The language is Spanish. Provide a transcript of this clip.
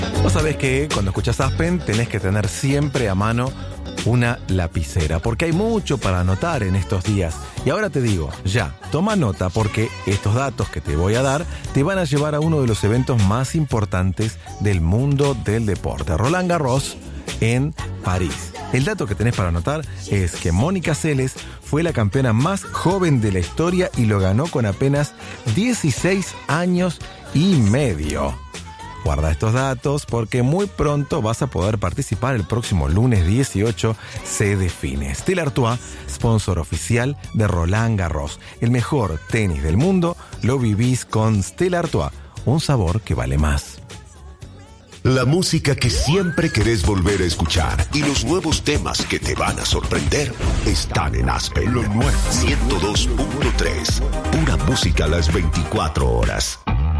Vos sabés que cuando escuchás Aspen tenés que tener siempre a mano una lapicera, porque hay mucho para anotar en estos días. Y ahora te digo, ya, toma nota, porque estos datos que te voy a dar te van a llevar a uno de los eventos más importantes del mundo del deporte, Roland Garros en París. El dato que tenés para anotar es que Mónica Seles fue la campeona más joven de la historia y lo ganó con apenas 16 años y medio. Guarda estos datos porque muy pronto vas a poder participar. El próximo lunes 18 se define. Stella Artois, sponsor oficial de Roland Garros. El mejor tenis del mundo lo vivís con Stella Artois, un sabor que vale más. La música que siempre querés volver a escuchar y los nuevos temas que te van a sorprender están en Aspen. Lo nuevo 102.3. Pura música a las 24 horas.